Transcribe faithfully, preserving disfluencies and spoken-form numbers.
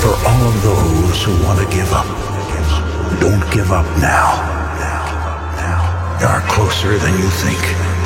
for all of those who want to give up. Don't give up now. You're closer than you think.